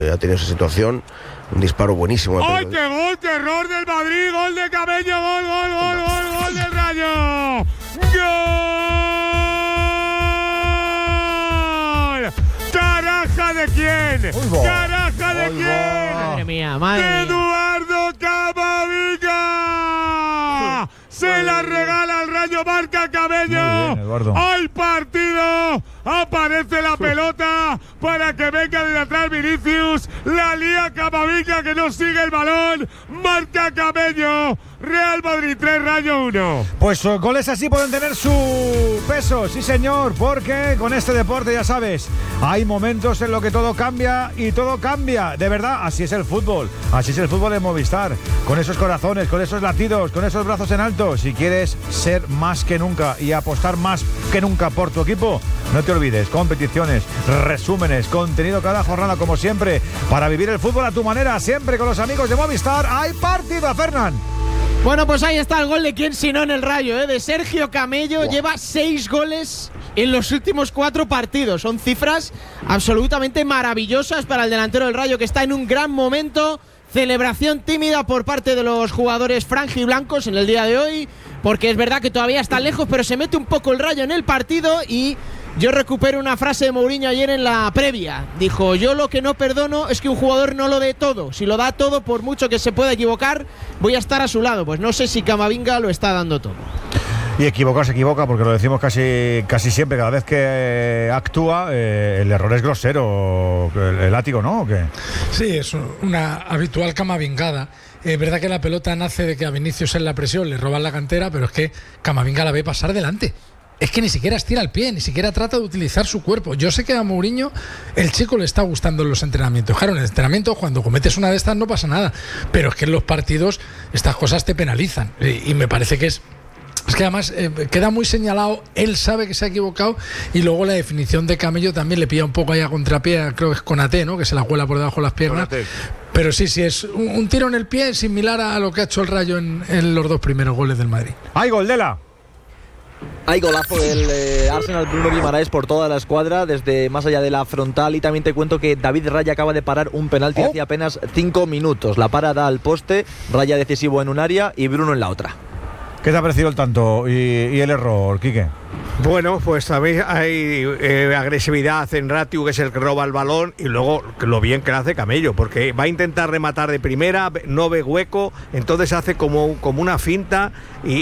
Ha tenido esa situación, un disparo buenísimo. ¡Ay, qué gol! ¡Qué error del Madrid! ¡Gol de Cabello! ¡Gol del Rayo! ¡Gol! ¿Caraja de quién? ¿Caraja de quién? Madre mía, madre mía. ¡Eduardo Camavinga! Se la regala al Rayo, marca Cabello. ¡Al partido! Aparece la pelota para que venga de atrás Vinicius. La lía Camavinga, que no sigue el balón. Marca Cabello. Real Madrid 3, Rayo 1. Pues goles así pueden tener su peso, sí señor, porque con este deporte ya sabes, hay momentos en los que todo cambia y todo cambia. De verdad, así es el fútbol de Movistar. Con esos corazones, con esos latidos, con esos brazos en alto. Si quieres ser más que nunca y apostar más que nunca por tu equipo, no te olvides, competiciones, resúmenes, contenido cada jornada como siempre, para vivir el fútbol a tu manera, siempre con los amigos de Movistar. ¡Hay partido, Fernán! Bueno, pues ahí está el gol de quién si no en el Rayo, de Sergio Camello. Lleva 6 goles en los últimos 4 partidos. Son cifras absolutamente maravillosas para el delantero del Rayo, que está en un gran momento. Celebración tímida por parte de los jugadores franjiblancos en el día de hoy, porque es verdad que todavía está lejos, pero se mete un poco el Rayo en el partido. Y yo recupero una frase de Mourinho ayer en la previa. Dijo: yo lo que no perdono es que un jugador no lo dé todo. Si lo da todo, por mucho que se pueda equivocar, voy a estar a su lado. Pues no sé si Camavinga lo está dando todo. Y equivoca, se equivoca, porque lo decimos casi siempre, cada vez que actúa, el error es grosero, el látigo, ¿no? ¿O qué? Sí, es una habitual camavingada. Es verdad que la pelota nace de que a Vinicius en la presión le roban la cantera, pero es que Camavinga la ve pasar delante. Es que ni siquiera estira el pie, ni siquiera trata de utilizar su cuerpo. Yo sé que a Mourinho el chico le está gustando en los entrenamientos. Claro, en el entrenamiento cuando cometes una de estas no pasa nada, pero es que en los partidos estas cosas te penalizan. Y me parece que es que además queda muy señalado, él sabe que se ha equivocado, y luego la definición de Camello también le pilla un poco ahí a contrapié, creo que es Konaté, ¿no? Que se la cuela por debajo de las piernas. Konaté. Pero sí, es un tiro en el pie similar a lo que ha hecho el Rayo en los 2 primeros goles del Madrid. ¡Ay, gol de la! Hay golazo del Arsenal, Bruno Guimaraes por toda la escuadra, desde más allá de la frontal. Y también te cuento que David Raya acaba de parar un penalti hace apenas 5 minutos. La parada al poste, Raya decisivo en un área y Bruno en la otra. ¿Qué te ha parecido el tanto y el error, Quique? Bueno, pues también hay agresividad en Ratiu, que es el que roba el balón, y luego lo bien que lo hace Camello, porque va a intentar rematar de primera, no ve hueco, entonces hace como una finta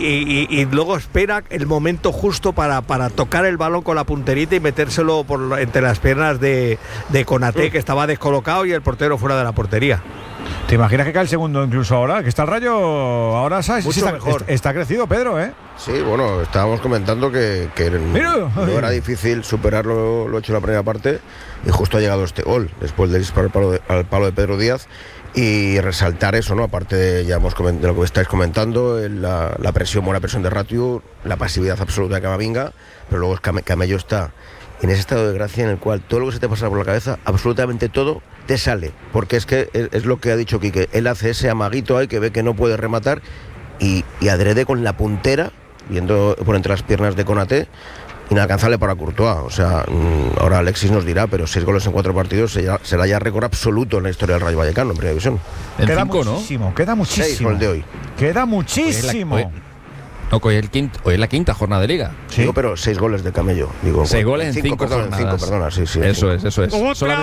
y luego espera el momento justo para tocar el balón con la punterita y metérselo entre las piernas de Konaté, que estaba descolocado, y el portero fuera de la portería. ¿Te imaginas que cae el segundo incluso ahora? Que está el Rayo ahora, ¿sabes? Mucho mejor. Está crecido, Pedro, ¿eh? Sí, bueno, estábamos comentando que no era difícil superar lo hecho en la primera parte, y justo ha llegado este gol, después del disparo al palo de Pedro Díaz. Y resaltar eso, ¿no? Aparte de lo que estáis comentando, la presión, buena presión de Ratiu, la pasividad absoluta de Camavinga, pero luego Camello está en ese estado de gracia en el cual todo lo que se te pasa por la cabeza, absolutamente todo, te sale. Porque es que es lo que ha dicho Quique, él hace ese amaguito ahí que ve que no puede rematar y adrede con la puntera, viendo por entre las piernas de Konaté, inalcanzable para Courtois. O sea, ahora Alexis nos dirá, pero 6 goles en 4 partidos será ya récord absoluto en la historia del Rayo Vallecano en Primera División. Queda muchísimo, ¿no? Queda muchísimo. 6 goles de hoy. Queda muchísimo. Hoy es la quinta jornada de Liga. Sí. Digo, pero 6 goles de Camello. Digo, 6 goles en 5 jornadas. Perdona, sí. Eso es. Otra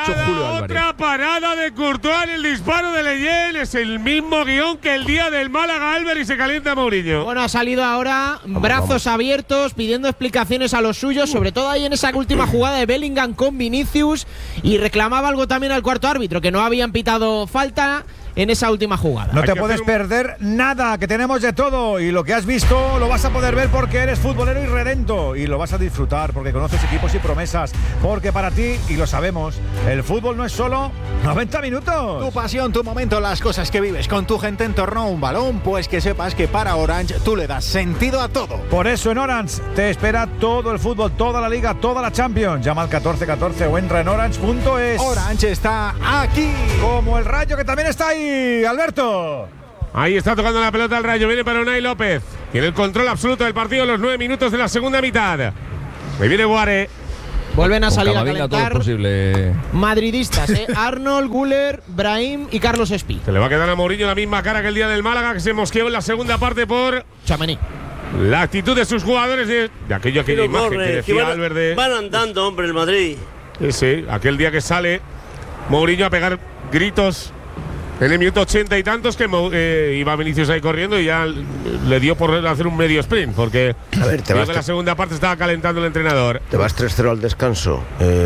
parada de Courtois en el disparo de Leyel. Es el mismo guión que el día del Málaga Albert, y se calienta Mourinho. Bueno, ha salido ahora brazos abiertos, pidiendo explicaciones a los suyos, sobre todo ahí en esa última jugada de Bellingham con Vinicius, y reclamaba algo también al cuarto árbitro, que no habían pitado falta en esa última jugada. No te puedes perder nada, que tenemos de todo, y lo que has visto lo vas a poder ver porque eres futbolero y redento, y lo vas a disfrutar porque conoces equipos y promesas, porque para ti, y lo sabemos, el fútbol no es solo 90 minutos. Tu pasión, tu momento, las cosas que vives con tu gente en torno a un balón, pues que sepas que para Orange tú le das sentido a todo. Por eso en Orange te espera todo el fútbol, toda la Liga, toda la Champions. Llama al 1414 o entra en orange.es. Orange está aquí, como el Rayo, que también está ahí. Alberto. Ahí está tocando la pelota el Rayo, viene para Unai López. Tiene el control absoluto del partido en los 9 minutos de la segunda mitad. Ahí viene Guare. Vuelven a Con salir a Camavinga todo es calentar posible. madridistas, Arnold, Güler, Brahim y Carlos Espí. Se le va a quedar a Mourinho la misma cara que el día del Málaga, que se mosqueó en la segunda parte por Tchouaméni. la actitud de sus jugadores de aquella imagen que decía Albert de… Van andando, hombre, el Madrid. Sí, aquel día que sale Mourinho a pegar gritos en el minuto 80 y tantos, que iba Vinicius ahí corriendo y ya le dio por hacer un medio sprint, porque A ver, creo que la segunda parte estaba calentando el entrenador. Te vas 3-0 al descanso,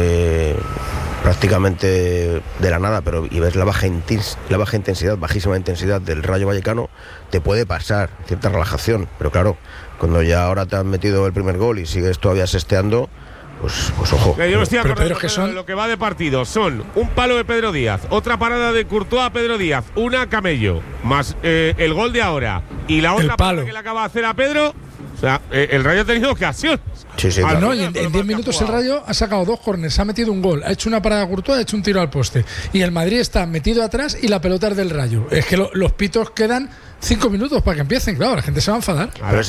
prácticamente de la nada, pero y ves la baja intensidad, bajísima intensidad del Rayo Vallecano, te puede pasar cierta relajación, pero claro, cuando ya ahora te han metido el primer gol y sigues todavía sesteando, pues ojo. Yo me estoy acordando que son… lo que va de partido. Son un palo de Pedro Díaz, otra parada de Courtois a Pedro Díaz, una a Camello, más el gol de ahora y la otra parada que le acaba de hacer a Pedro. O sea, el Rayo ha tenido ocasión. Sí, claro. No, y en 10 minutos el Rayo ha sacado 2 córners, ha metido un gol, ha hecho una parada a Courtois, ha hecho un tiro al poste. Y el Madrid está metido atrás y la pelota es del Rayo. Es que los pitos quedan 5 minutos para que empiecen. Claro, la gente se va a enfadar. Pero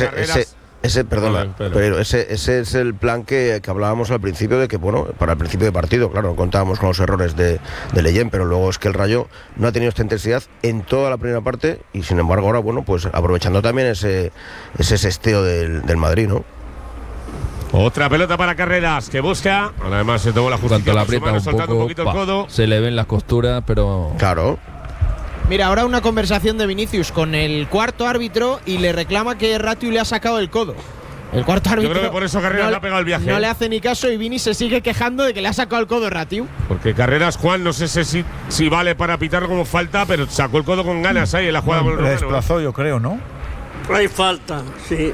ese es el plan que hablábamos al principio, de que, bueno, para el principio de partido, claro, no contábamos con los errores de Leyen, pero luego es que el Rayo no ha tenido esta intensidad en toda la primera parte y sin embargo ahora, bueno, pues aprovechando también ese sesteo del Madrid, ¿no? Otra pelota para Carreras, que busca, además se tomó la justicia, la aprieta un poquito el codo. Se le ven las costuras, pero… Claro. Mira, ahora una conversación de Vinicius con el cuarto árbitro y le reclama que Ratiu le ha sacado el codo. El cuarto árbitro… Yo creo que por eso Carreras le ha pegado el viaje. No le hace ni caso y Vini se sigue quejando de que le ha sacado el codo Ratiu. Porque Carreras, Juan, no sé si vale para pitar como falta, pero sacó el codo con ganas ahí en la jugada. Le desplazó, yo creo, ¿no? Hay falta, sí.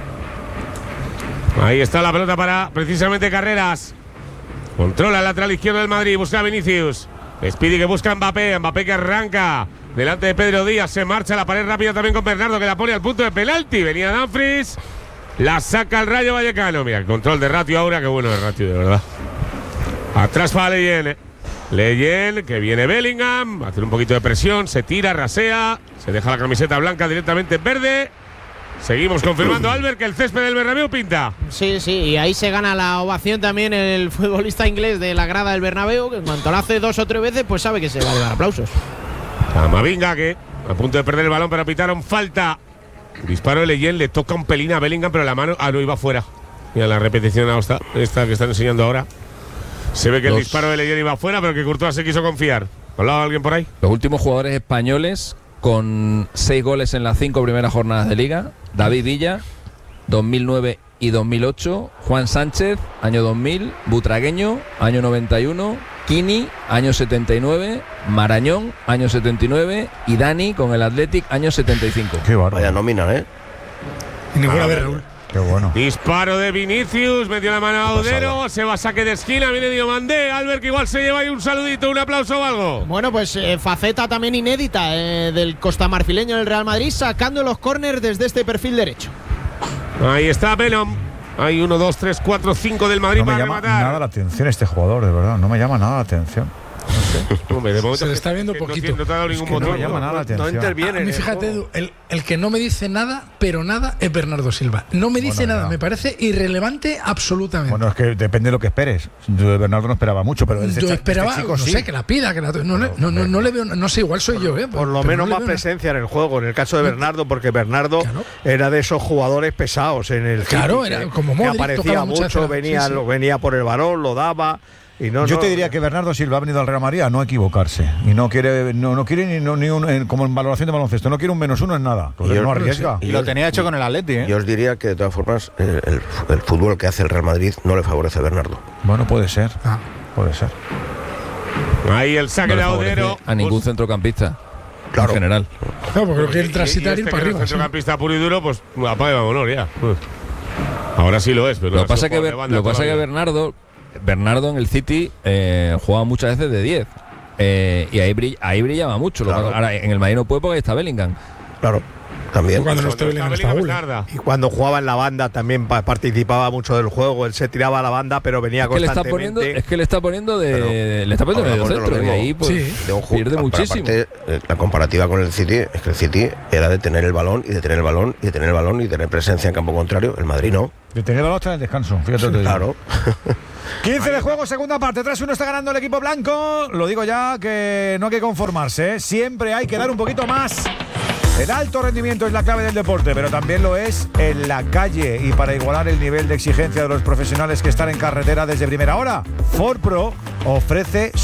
Ahí está la pelota para precisamente Carreras. Controla el lateral izquierdo del Madrid, busca a Vinicius. Speedy que busca a Mbappé, Mbappé que arranca delante de Pedro Díaz, se marcha a la pared rápida también con Bernardo, que la pone al punto de penalti. Venía Dumfries, la saca el Rayo Vallecano. Mira, el control de Ratiu ahora, qué bueno el Ratiu, de verdad. Atrás para Leyen. Leyen, que viene Bellingham, va a hacer un poquito de presión, se tira, rasea, se deja la camiseta blanca directamente en verde. Seguimos confirmando, Albert, que el césped del Bernabéu pinta. Sí, y ahí se gana la ovación también el futbolista inglés de la grada del Bernabéu, que en cuanto lo hace 2 o 3 veces, pues sabe que se va a llevar aplausos. Camavinga, que a punto de perder el balón, pero pitaron falta. Disparo de Leyen, le toca un pelín a Bellingham, pero la mano no iba fuera. Mira la repetición esta que están enseñando ahora. Se ve que el disparo de Leyen iba fuera, pero que Courtois se quiso confiar. ¿Hablaba alguien por ahí? Los últimos jugadores españoles con 6 goles en las 5 primeras jornadas de Liga: David Villa, 2009 y 2008, Juan Sánchez, año 2000, Butragueño, año 91, Kini, año 79, Marañón, año 79 y Dani con el Athletic, año 75. Qué bárbaro. Vaya nómina, ¿eh? Y ninguna de Raúl. Qué bueno. Disparo de Vinicius, metió la mano a Audero, se va a saque de esquina, viene Diomandé, Albert, que igual se lleva ahí un saludito, un aplauso o algo. Bueno, pues faceta también inédita del costamarfileño del Real Madrid, sacando los córners desde este perfil derecho. Ahí está Bellingham. Hay 1, 2, 3, 4, 5 del Madrid No me para llama rematar. nada la atención este jugador, de verdad. No me llama nada la atención. Hombre, de momento se le está viendo poquito. No te ha dado ningún motivo. No me llama nada la atención. No interviene. A mí, fíjate, Edu, el que no me dice nada, pero nada, es Bernardo Silva. No me dice nada, me parece irrelevante absolutamente. Bueno, es que depende de lo que esperes. Yo de Bernardo no esperaba mucho, pero yo esperaba, chico, no sí. sé, que la pida, que no le veo, no sé, igual soy yo, Por lo menos más presencia en el juego, en el caso de Bernardo, porque Bernardo era de esos jugadores pesados en el City, era como que Modric, aparecía mucho, venía por el balón, lo daba. Y yo te diría que Bernardo Silva ha venido al Real Madrid a no equivocarse y no quiere ni un, como en valoración de baloncesto, no quiere un -1 en nada, porque no arriesga. Y lo tenía hecho con el Atleti, ¿eh? Yo os diría que de todas formas el fútbol que hace el Real Madrid no le favorece a Bernardo. Bueno, puede ser. Puede ser. Ahí el saque de Audero. A ningún centrocampista. Claro. En general. No, porque lo quieren transitar y ir para arriba. Centrocampista puro y duro, pues apaga y vámonos ya. Ahora sí lo es, pero lo que pasa es que Bernardo en el City juega muchas veces de 10 y ahí brillaba mucho. Claro. Ahora en el Madrid no puede porque ahí está Bellingham. Claro. también. Cuando no esté Bellingham está Gula. Y cuando jugaba en la banda también participaba mucho del juego. Él se tiraba a la banda, pero venía constantemente. Es que le está poniendo de medio centro, y ahí pues, pierde muchísimo. Aparte, la comparativa con el City es que el City era de tener el balón y de tener el balón y de tener el balón y de tener presencia en campo contrario. El Madrid no. De tener el balón hasta el descanso. Fíjate. Sí, claro. 15 de juego, segunda parte. 3-1 está ganando el equipo blanco. Lo digo ya que no hay que conformarse, ¿eh? Siempre hay que dar un poquito más. El alto rendimiento es la clave del deporte, pero también lo es en la calle. Y para igualar el nivel de exigencia de los profesionales que están en carretera desde primera hora, Ford Pro ofrece